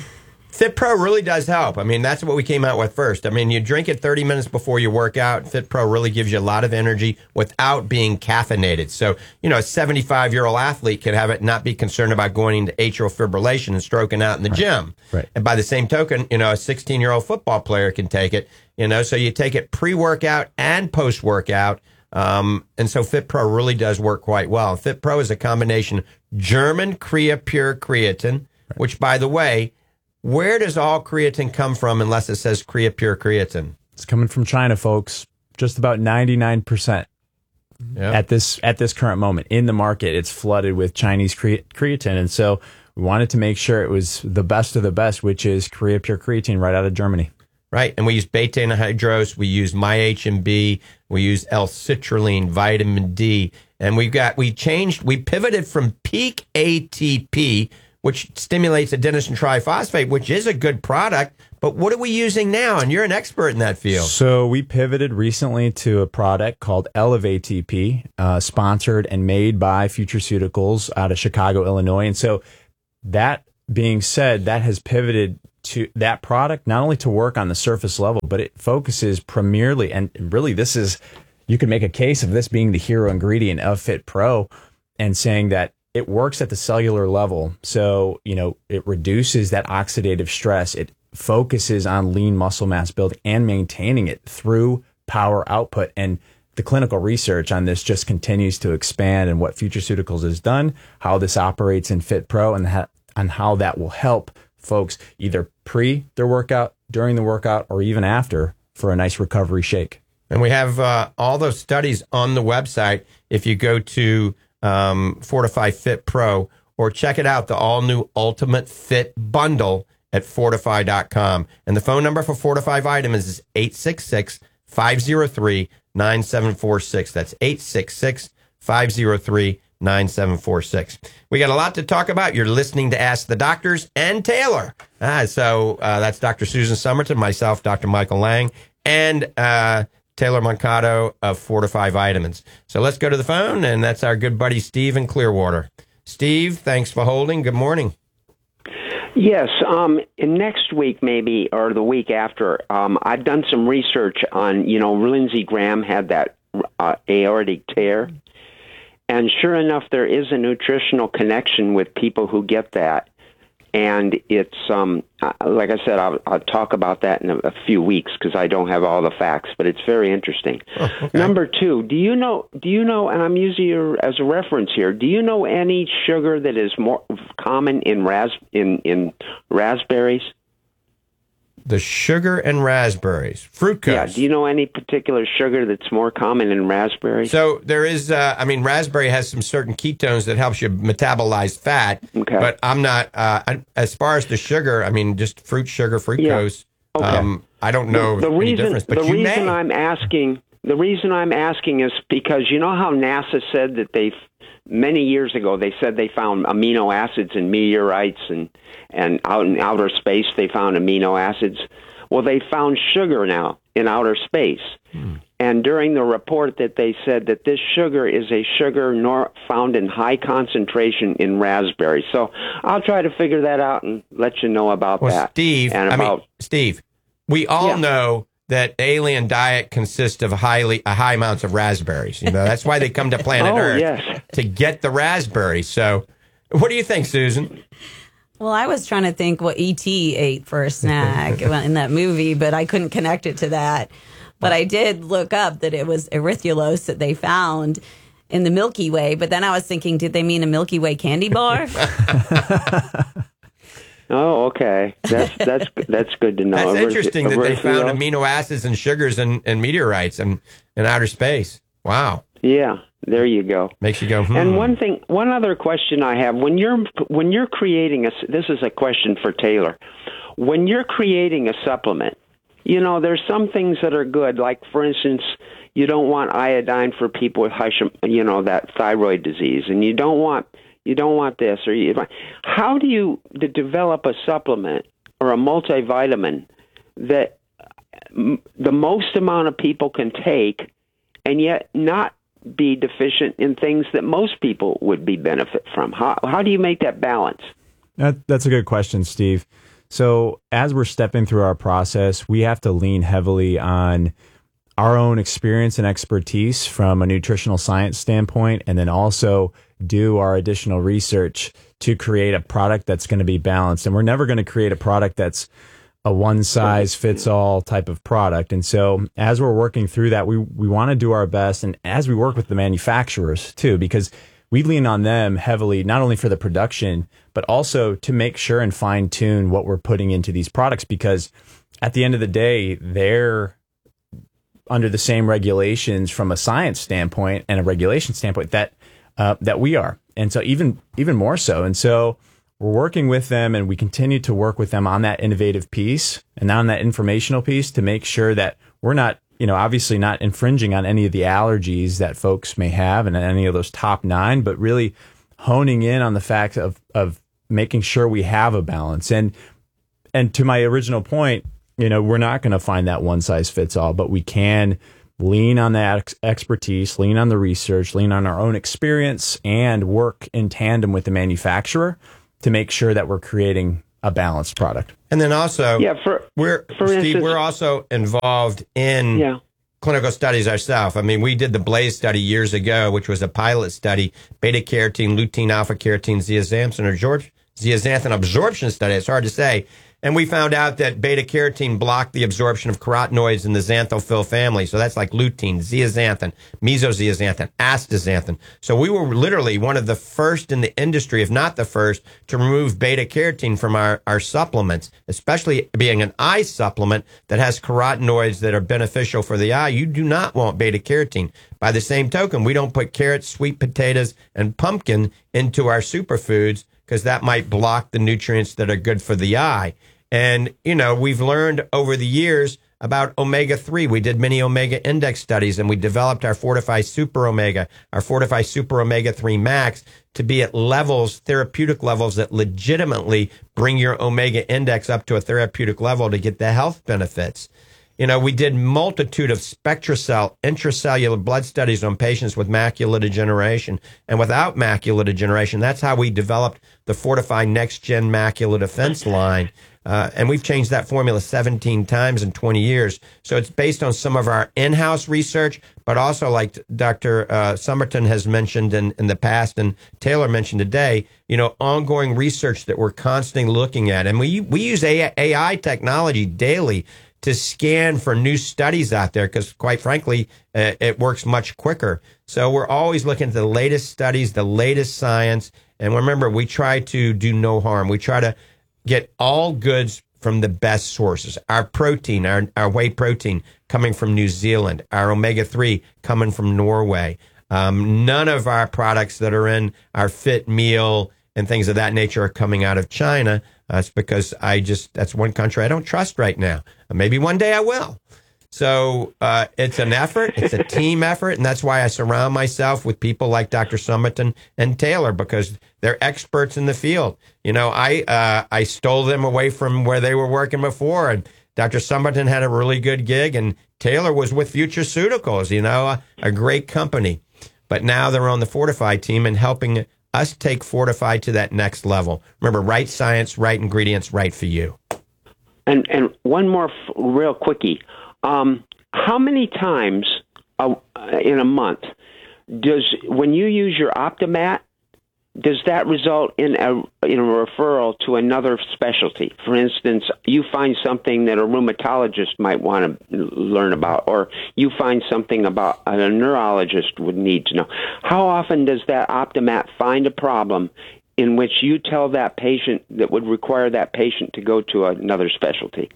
FitPro really does help. I mean, that's what we came out with first. I mean, you drink it thirty minutes before you work out. FitPro really gives you a lot of energy without being caffeinated. So, you know, a seventy-five-year-old athlete can have it and not be concerned about going into atrial fibrillation and stroking out in the right. gym. Right. And by the same token, you know, a sixteen-year-old football player can take it, you know, so you take it pre-workout and post-workout. Um, and so FitPro really does work quite well. FitPro is a combination German Creapure creatine, right. which, by the way, where does all creatine come from unless it says Creapure creatine? It's coming from China, folks. Just about ninety-nine percent yep. at this at this current moment in the market. It's flooded with Chinese cre- creatine, and so we wanted to make sure it was the best of the best, which is Creapure creatine right out of Germany. Right, and we use beta anhydrose, we use my H M B, we use L-citrulline, vitamin D, and we've got we changed, we pivoted from peak A T P, which stimulates adenosine triphosphate, which is a good product. But what are we using now? And you're an expert in that field. So we pivoted recently to a product called Elevate T P, uh, sponsored and made by Futureceuticals out of Chicago, Illinois. And so that being said, that has pivoted to that product, not only to work on the surface level, but it focuses primarily, and really this is, you can make a case of this being the hero ingredient of FitPro and saying that it works at the cellular level. So, you know, it reduces that oxidative stress. It focuses on lean muscle mass building and maintaining it through power output. And the clinical research on this just continues to expand, and what Futureceuticals has done, how this operates in FitPro, and ha- and how that will help folks either pre their workout, during the workout, or even after for a nice recovery shake. And we have uh, all those studies on the website. If you go to um, Fortify Fit Pro, or check it out, the all-new Ultimate Fit Bundle at Fortify dot com. And the phone number for Fortify Vitamins is eight six six, five oh three, nine seven four six. That's eight six six, five oh three, nine seven four six. We got a lot to talk about. You're listening to Ask the Doctors and Taylor. Ah, so uh, that's Doctor Susan Somerton, myself, Doctor Michael Lang, and uh, Taylor Mankato of Fortify Vitamins. So let's go to the phone, and that's our good buddy Steve in Clearwater. Steve, thanks for holding. Good morning. Yes, um, next week maybe, or the week after, um, I've done some research on, you know, Lindsey Graham had that uh, aortic tear. And sure enough, there is a nutritional connection with people who get that. And it's, um, like I said, I'll, I'll talk about that in a, a few weeks because I don't have all the facts, but it's very interesting. Oh, okay. Number two, do you know, do you know, and I'm using you as a reference here, do you know any sugar that is more common in ras in, in raspberries? The sugar and raspberries, fructose. Yeah. Do you know any particular sugar that's more common in raspberries? So there is. Uh, I mean, raspberry has some certain ketones that helps you metabolize fat. Okay. But I'm not. Uh, I, as far as the sugar, I mean, just fruit sugar, fructose. Yeah. Okay. Um, I don't know the, the any reason, difference. But the you reason may. I'm asking, the reason I'm asking is because you know how NASA said that they many years ago they said they found amino acids in meteorites and and out in outer space they found amino acids. Well, they found sugar now in outer space. Hmm. And during the report that they said that this sugar is a sugar nor found in high concentration in raspberries. So I'll try to figure that out and let you know about well, that. Steve, and about, I mean, Steve, we all yeah. know that the alien diet consists of highly uh, high amounts of raspberries. You know, that's why they come to planet oh, Earth yes. to get the raspberries. So what do you think, Susan? Well, I was trying to think what E T ate for a snack in that movie, but I couldn't connect it to that. But I did look up that it was erythrulose that they found in the Milky Way. But then I was thinking, did they mean a Milky Way candy bar? Oh, okay. That's that's that's good to know. That's Eryth- interesting that they found erythrulose? amino acids and sugars and, and meteorites and in outer space. Wow. Yeah, there you go. Makes you go. Hmm. And one thing, one other question I have: when you're when you're creating a, this is a question for Taylor. When you're creating a supplement, you know, there's some things that are good. Like, for instance, you don't want iodine for people with Hashim, you know, that thyroid disease, and you don't want you don't want this or you. How do you to develop a supplement or a multivitamin that m- the most amount of people can take, and yet not be deficient in things that most people would be benefit from? How how do you make that balance? That, that's a good question, Steve. So as we're stepping through our process, we have to lean heavily on our own experience and expertise from a nutritional science standpoint, and then also do our additional research to create a product that's going to be balanced. And we're never going to create a product that's a one size fits all type of product. And so as we're working through that, we, we want to do our best. And as we work with the manufacturers too, because we lean on them heavily, not only for the production, but also to make sure and fine tune what we're putting into these products, because at the end of the day, they're under the same regulations from a science standpoint and a regulation standpoint that uh, that we are. And so even even more so. And so we're working with them, and we continue to work with them on that innovative piece and on that informational piece to make sure that we're not, you know, obviously not infringing on any of the allergies that folks may have and any of those top nine, but really honing in on the fact of of making sure we have a balance. And and to my original point, you know, we're not going to find that one size fits all, but we can lean on that ex- expertise, lean on the research, lean on our own experience, and work in tandem with the manufacturer to make sure that we're creating a balanced product. And then also, yeah, for, we're for Steve, instance, we're also involved in yeah. clinical studies ourselves. I mean, we did the BLAZE study years ago, which was a pilot study, beta carotene, lutein, alpha carotene, zeaxanthin, or George, zeaxanthin absorption study. It's hard to say. And we found out that beta carotene blocked the absorption of carotenoids in the xanthophyll family. So that's like lutein, zeaxanthin, mesozeaxanthin, astaxanthin. So we were literally one of the first in the industry, if not the first, to remove beta carotene from our, our supplements, especially being an eye supplement that has carotenoids that are beneficial for the eye. You do not want beta carotene. By the same token, we don't put carrots, sweet potatoes, and pumpkin into our superfoods, because that might block the nutrients that are good for the eye. And, you know, we've learned over the years about omega three. We did many omega index studies, and we developed our Fortify Super Omega, our Fortify Super Omega three Max, to be at levels, therapeutic levels that legitimately bring your omega index up to a therapeutic level to get the health benefits. You know, we did multitude of SpectraCell intracellular blood studies on patients with macular degeneration and without macular degeneration. That's how we developed the Fortify Next Gen Macular Defense line. Uh, and we've changed that formula seventeen times in twenty years. So it's based on some of our in-house research, but also like Doctor Uh, Somerton has mentioned in, in the past and Taylor mentioned today, you know, ongoing research that we're constantly looking at. And we, we use A I technology daily to scan for new studies out there, because quite frankly, uh, it works much quicker. So we're always looking at the latest studies, the latest science. And remember, we try to do no harm. We try to get all goods from the best sources. Our protein, our, our whey protein coming from New Zealand, our omega three coming from Norway. Um, none of our products that are in our fit meal and things of that nature are coming out of China. That's uh, because I just, that's one country I don't trust right now. Maybe one day I will. So uh, it's an effort. It's a team effort. And that's why I surround myself with people like Doctor Somerton and Taylor, because they're experts in the field. You know, I uh, I stole them away from where they were working before. And Doctor Somerton had a really good gig, and Taylor was with Futureceuticals, you know, a, a great company. But now they're on the Fortify team and helping us take Fortify to that next level. Remember, right science, right ingredients, right for you. And and one more f- real quickie. Um, how many times uh, in a month does, when you use your Optimat, does that result in a in a referral to another specialty? For instance, you find something that a rheumatologist might want to learn about, or you find something about a neurologist would need to know. How often does that Optimat find a problem in which you tell that patient that would require that patient to go to another specialty?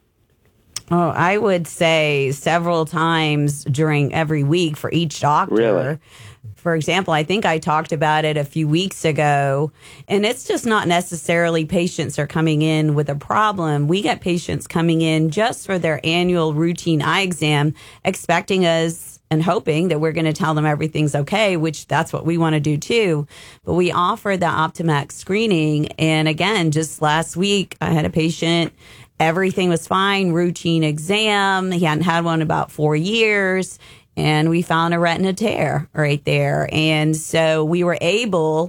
Oh, I would say several times during every week for each doctor. Really? For example, I think I talked about it a few weeks ago, and it's just not necessarily patients are coming in with a problem. We get patients coming in just for their annual routine eye exam, expecting us and hoping that we're going to tell them everything's okay, which that's what we want to do too. But we offer the Optimax screening. And again, just last week, I had a patient, everything was fine, routine exam. He hadn't had one in about four years. And we found a retina tear right there. And so we were able,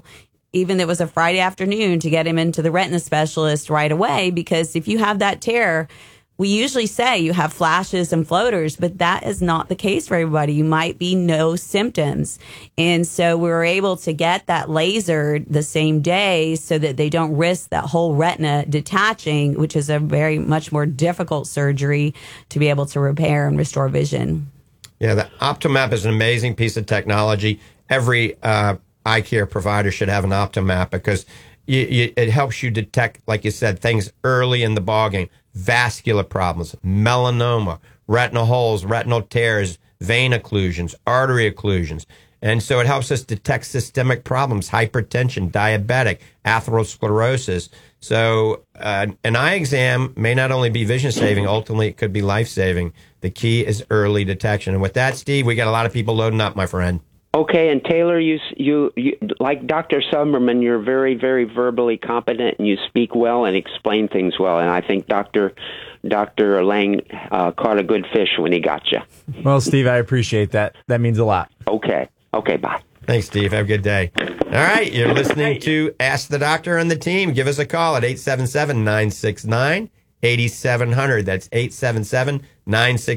even it was a Friday afternoon, to get him into the retina specialist right away, because if you have that tear, we usually say you have flashes and floaters, but that is not the case for everybody. You might be no symptoms. And so we were able to get that laser the same day so that they don't risk that whole retina detaching, which is a very much more difficult surgery to be able to repair and restore vision. Yeah, the Optomap is an amazing piece of technology. Every uh, eye care provider should have an Optomap because you, you, it helps you detect, like you said, things early in the ballgame. Vascular problems, melanoma, retinal holes, retinal tears, vein occlusions, artery occlusions. And so it helps us detect systemic problems, hypertension, diabetic, atherosclerosis. So uh, an eye exam may not only be vision saving, ultimately it could be life saving. The key is early detection. And with that, Steve, we got a lot of people loading up, my friend. Okay, and Taylor, you, you, you like Doctor Summerman, you're very, very verbally competent, and you speak well and explain things well. And I think Doctor Doctor Lang uh, caught a good fish when he got you. Well, Steve, I appreciate that. That means a lot. Okay. Okay, bye. Thanks, Steve. Have a good day. All right, you're listening to Ask the Doctor and the team. Give us a call at eight seven seven, nine six nine, eight seven zero zero. That's eight seven seven, nine six nine.